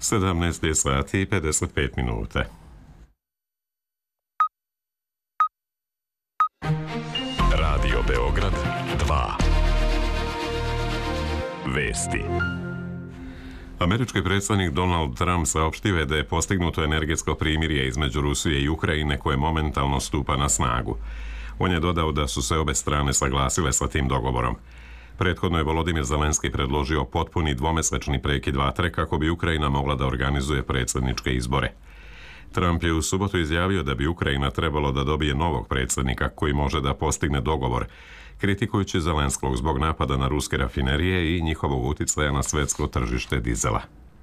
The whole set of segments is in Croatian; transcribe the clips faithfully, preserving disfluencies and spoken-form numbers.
sedamnaest sati i pedeset pet minuta. Radio Beograd dva. Vesti. Američki predsjednik Donald Trump saopštio je da je postignuto energetsko primirje između Rusije i Ukrajine koje momentalno stupa na snagu. On je dodao da su se obe strane saglasile sa tim dogovorom. Prethodno je Volodimir Zelenski predložio potpuni dvomesečni prekid vatre kako bi Ukrajina mogla da organizuje predsjedničke izbore. Trump je u subotu izjavio da bi Ukrajina trebalo da dobije novog predsjednika koji može da postigne dogovor, kritikujući Zelenskog zbog napada na ruske rafinerije i njihovog uticaja na svetsko tržište dizela.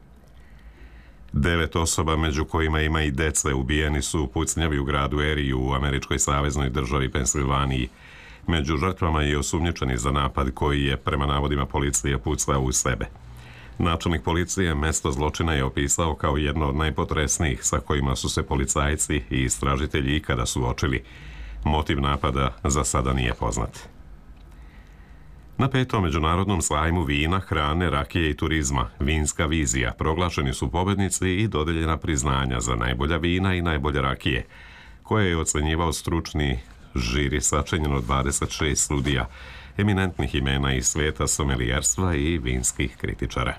Devet osoba, među kojima ima i dece, ubijeni su u pucnjavi u gradu Erie u američkoj saveznoj državi Pensilvaniji. Među žrtvama je osumnjičeni za napad koji je, prema navodima policije, pucao u sebe. Načelnik policije mesto zločina je opisao kao jedno od najpotresnijih sa kojima su se policajci i istražitelji ikada suočili. Motiv napada za sada nije poznat. Na petom međunarodnom sajmu vina, hrane, rakije i turizma, Vinska vizija, proglašeni su pobednici i dodeljena priznanja za najbolja vina i najbolje rakije, koje je ocenjivao stručni žiri sačinjen od dvadeset šest studija, eminentnih imena iz svijeta somelijerstva i vinskih kritičara.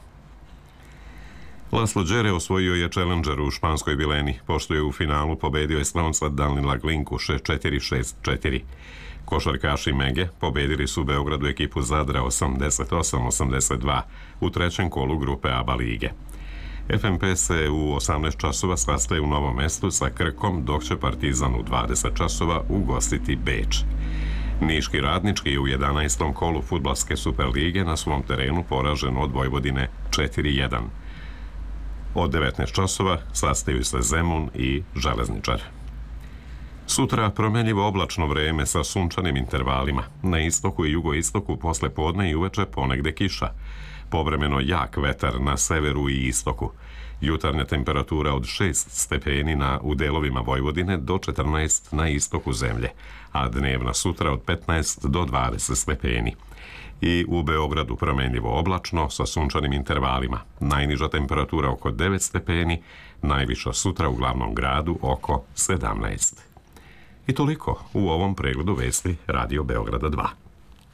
Laslo Džere osvojio je Challenger u španskoj Bileni, pošto je u finalu pobedio Estonca Danila Glinku šest četiri šest četiri. Košarkaši Mege pobedili su u Beogradu ekipu Zadra osamdeset osam osamdeset dva u trećem kolu grupe A B A lige. F M P se u osamnaest časova sastaje u Novom Mestu sa Krkom, dok će Partizan u dvadeset časova ugostiti Beč. Niški Radnički je u jedanaestom kolu fudbalske Superlige na svom terenu poražen od Vojvodine četiri jedan. Od devetnaest časova sastaju se Zemun i Železničar. Sutra promjenjivo oblačno vreme sa sunčanim intervalima. Na istoku i jugoistoku posle podne i uveče ponegde kiša. Povremeno jak vetar na severu i istoku. Jutarnja temperatura od šest stepeni na, u delovima Vojvodine do četrnaest na istoku zemlje, a dnevna sutra od petnaest do dvadeset stepeni. I u Beogradu promjenjivo oblačno sa sunčanim intervalima. Najniža temperatura oko devet stepeni, najviša sutra u glavnom gradu oko sedamnaest. I toliko u ovom pregledu vesti Radio Beograda dva.